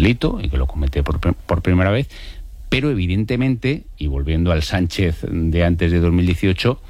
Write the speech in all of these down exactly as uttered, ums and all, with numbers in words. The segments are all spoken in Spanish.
delito y que lo comete por, por primera vez, pero evidentemente, y volviendo al Sánchez de antes de dos mil dieciocho,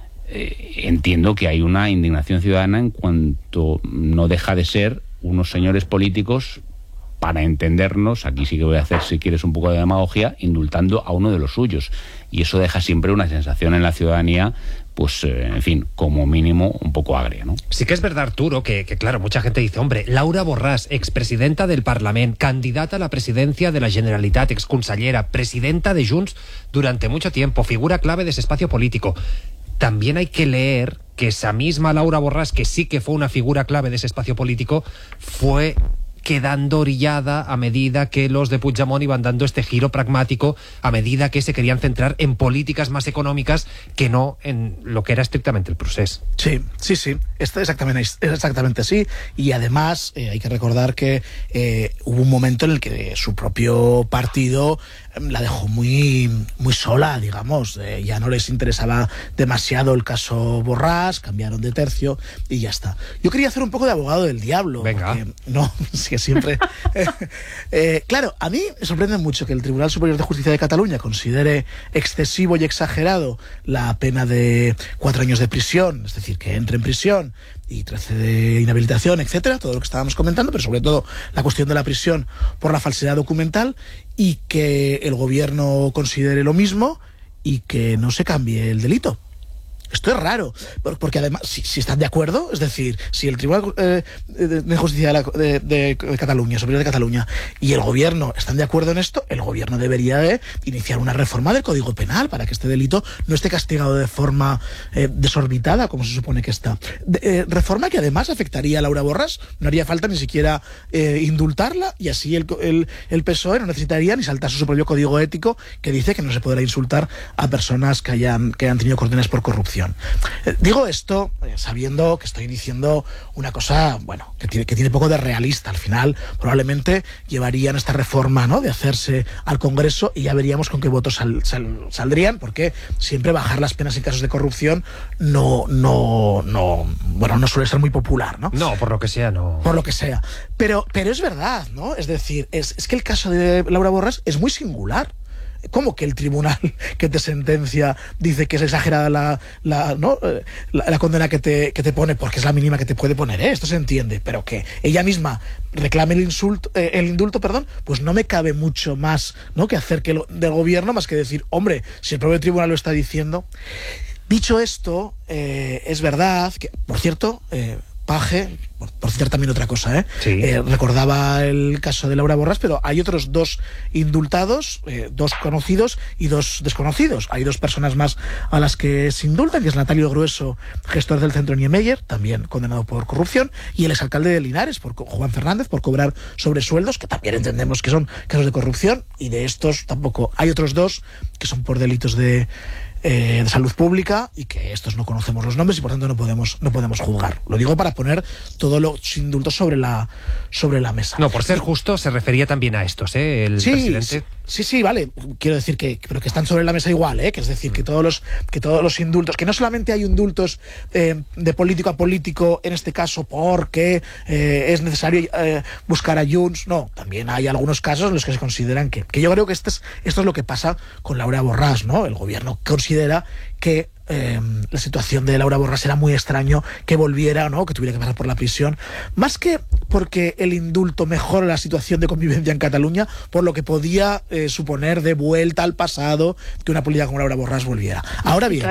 eh, entiendo que hay una indignación ciudadana en cuanto no deja de ser unos señores políticos, para entendernos, aquí sí que voy a hacer, si quieres, un poco de demagogia, indultando a uno de los suyos. Y eso deja siempre una sensación en la ciudadanía, pues, eh, en fin, como mínimo, un poco agria, ¿no? Sí que es verdad, Arturo, que, que claro, mucha gente dice, hombre, Laura Borràs, expresidenta del Parlament, candidata a la presidencia de la Generalitat, exconsellera, presidenta de Junts durante mucho tiempo, figura clave de ese espacio político. También hay que leer que esa misma Laura Borràs, que sí que fue una figura clave de ese espacio político, fue quedando orillada a medida que los de Puigdemont iban dando este giro pragmático, a medida que se querían centrar en políticas más económicas que no en lo que era estrictamente el procés. Sí, sí, sí, esto es exactamente, es exactamente así, y además eh, hay que recordar que eh, hubo un momento en el que su propio partido eh, la dejó muy, muy sola, digamos, eh, ya no les interesaba demasiado el caso Borràs, cambiaron de tercio y ya está. Yo quería hacer un poco de abogado del diablo. Venga. Porque, no, sí, siempre. eh, eh, claro, a mí me sorprende mucho que el Tribunal Superior de Justicia de Cataluña considere excesivo y exagerado la pena de cuatro años de prisión, es decir, que entre en prisión y trece de inhabilitación, etcétera, todo lo que estábamos comentando, pero sobre todo la cuestión de la prisión por la falsedad documental, y que el gobierno considere lo mismo y que no se cambie el delito. Esto es raro, porque además, si, si están de acuerdo, es decir, si el Tribunal eh, de, de Justicia de, la, de, de Cataluña, Superior de Cataluña, y el gobierno están de acuerdo en esto, el gobierno debería de iniciar una reforma del Código Penal para que este delito no esté castigado de forma eh, desorbitada, como se supone que está. De, eh, reforma que además afectaría a Laura Borràs, no haría falta ni siquiera eh, indultarla, y así el, el, el P S O E no necesitaría ni saltarse su propio código ético que dice que no se podrá insultar a personas que hayan, que hayan tenido condenas por corrupción. Eh, digo esto eh, sabiendo que estoy diciendo una cosa, bueno, que tiene, que tiene poco de realista. Al final, probablemente llevarían esta reforma, ¿no?, de hacerse al Congreso, y ya veríamos con qué votos sal, sal, saldrían, porque siempre bajar las penas en casos de corrupción no, no, no, bueno, no suele ser muy popular, ¿no? No, por lo que sea, no. Por lo que sea. Pero, pero es verdad, ¿no? Es decir, es, es que el caso de Laura Borràs es muy singular. ¿Cómo que el tribunal que te sentencia dice que es exagerada la, la, ¿no? la, la condena que te, que te pone, porque es la mínima que te puede poner, ¿eh? Esto se entiende, pero que ella misma reclame el, insulto, eh, el indulto, perdón, pues no me cabe mucho más, ¿no?, que hacer que lo, del gobierno, más que decir, hombre, si el propio tribunal lo está diciendo. Dicho esto, eh, es verdad que, por cierto, eh, Paje, por, por citar también otra cosa, ¿eh? Sí. Eh, recordaba el caso de Laura Borràs, pero hay otros dos indultados, eh, dos conocidos y dos desconocidos. Hay dos personas más a las que se indultan, que es Natalio Grueso, gestor del centro Niemeyer, también condenado por corrupción, y el exalcalde de Linares, por Juan Fernández, por cobrar sobresueldos, que también entendemos que son casos de corrupción, y de estos tampoco. Hay otros dos que son por delitos de Eh, de salud pública, y que estos no conocemos los nombres y por tanto no podemos no podemos juzgar. Lo digo para poner todos los indultos sobre la sobre la mesa. No, por ser justo, se refería también a estos, ¿eh? El sí, presidente. Sí, sí, vale. Quiero decir que, pero que están sobre la mesa igual, ¿eh? Que es decir, que todos los que todos los indultos, que no solamente hay indultos eh, de político a político, en este caso porque eh, es necesario eh, buscar a Junts, no, también hay algunos casos en los que se consideran que, que yo creo que este es, esto es lo que pasa con Laura Borràs, ¿no? El gobierno considera que Eh, la situación de Laura Borràs era muy extraño que volviera, ¿no?, que tuviera que pasar por la prisión, más que porque el indulto mejora la situación de convivencia en Cataluña, por lo que podía eh, suponer de vuelta al pasado que una política como Laura Borràs volviera. Ahora bien,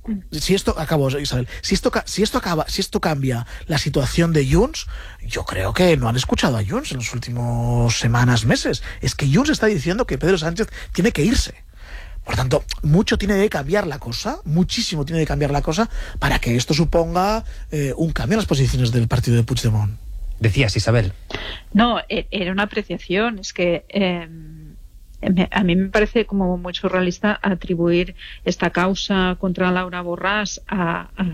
si esto acabo, Isabel, si esto si esto acaba, si esto cambia la situación de Junts, yo creo que no han escuchado a Junts en las últimas semanas, meses. Es que Junts está diciendo que Pedro Sánchez tiene que irse. Por tanto, mucho tiene que cambiar la cosa, muchísimo tiene que cambiar la cosa para que esto suponga eh, un cambio en las posiciones del partido de Puigdemont. Decías, Isabel. No, era una apreciación. Es que eh, a mí me parece como muy surrealista atribuir esta causa contra Laura Borràs a, a,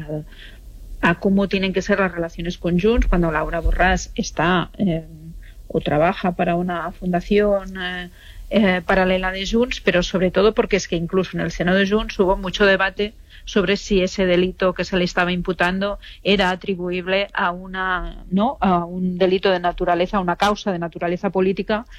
a cómo tienen que ser las relaciones con Junts, cuando Laura Borràs está eh, o trabaja para una fundación eh, Eh, paralela de Junts, pero sobre todo porque es que incluso en el seno de Junts hubo mucho debate sobre si ese delito que se le estaba imputando era atribuible a una no a un delito de naturaleza, a una causa de naturaleza política,